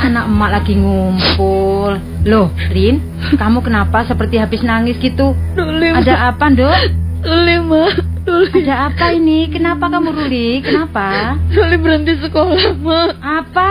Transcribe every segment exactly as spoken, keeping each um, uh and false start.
Anak emak lagi ngumpul. Loh, Rin, kamu kenapa seperti habis nangis gitu? Ruli, ada apa, Dok? Ruli, Mak. Ruli. Ada apa ini? Kenapa kamu, Ruli? Kenapa? Ruli berhenti sekolah, Mak. Apa?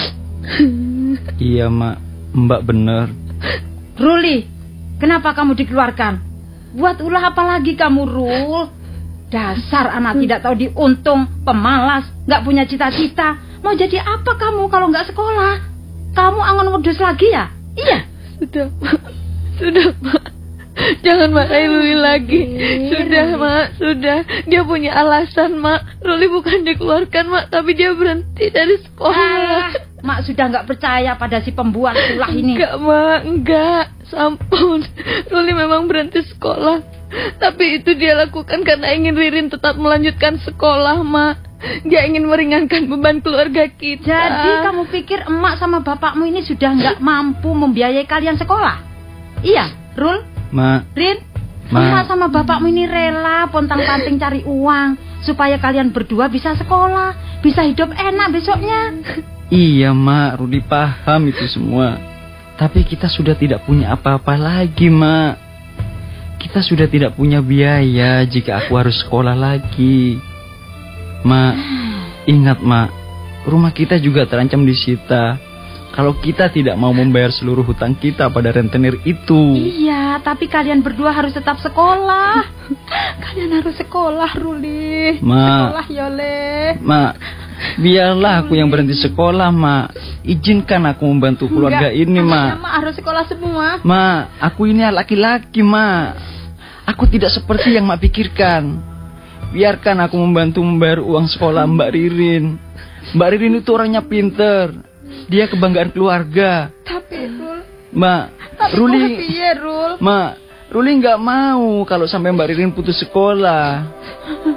Iya, Mak. Mbak bener. Ruli, kenapa kamu dikeluarkan? Buat ulah apa lagi kamu, Rul? Dasar anak tidak tahu diuntung, pemalas, nggak punya cita-cita. Mau jadi apa kamu kalau nggak sekolah? Kamu angon ngedus lagi ya? Iya. Sudah, Mak. Sudah, Mak. Jangan marahin Ruli lagi. Sudah, Mak. Sudah. Dia punya alasan, Mak. Ruli bukan dikeluarkan, Mak, tapi dia berhenti dari sekolah. Ah, Mak sudah nggak percaya pada si pembuat ulah ini. Enggak, Mak. Enggak. Sampun. Ruli memang berhenti sekolah. Tapi itu dia lakukan karena ingin Ririn tetap melanjutkan sekolah, Mak. Dia ingin meringankan beban keluarga kita. Jadi kamu pikir emak sama bapakmu ini sudah nggak mampu membiayai kalian sekolah? Iya, Rul? Ma. Rin? Ma. Emak sama bapakmu ini rela pontang-panting cari uang supaya kalian berdua bisa sekolah, bisa hidup enak besoknya. Iya, Mak. Rudi paham itu semua. Tapi kita sudah tidak punya apa-apa lagi, Mak. Kita sudah tidak punya biaya jika aku harus sekolah lagi. Mak, ingat, Mak, rumah kita juga terancam disita kalau kita tidak mau membayar seluruh hutang kita pada rentenir itu. Iya, tapi kalian berdua harus tetap sekolah. Kalian harus sekolah, Ruli. Ma. Sekolah, Yole. Mak, biarlah aku yang berhenti sekolah, Mak. Izinkan aku membantu keluarga Enggak, ini, Mak. Mak harus sekolah semua. Mak, aku ini laki-laki, Mak. Aku tidak seperti yang Mak pikirkan. Biarkan aku membantu membayar uang sekolah Mbak Ririn. Mbak Ririn itu orangnya pinter. Dia kebanggaan keluarga. Tapi, Rul. Mak, Tapi Ruli. Iya, Rul. Mak, Ruli nggak mau kalau sampai Mbak Ririn putus sekolah.